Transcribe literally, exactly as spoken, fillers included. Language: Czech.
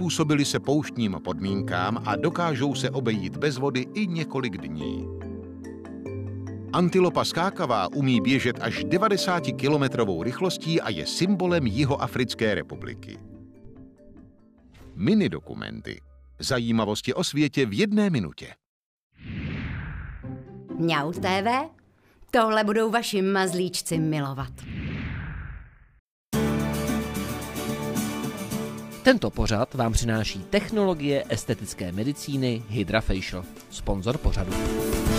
přizpůsobili se pouštním podmínkám a dokážou se obejít bez vody i několik dní. Antilopa skákavá umí běžet až devadesátikilometrovou rychlostí a je symbolem Jihoafrické republiky. Minidokumenty. Zajímavosti o světě v jedné minutě. Mňau T V? Tohle budou vaši mazlíčci milovat. Tento pořad vám přináší technologie estetické medicíny Hydra Facial, sponzor pořadu.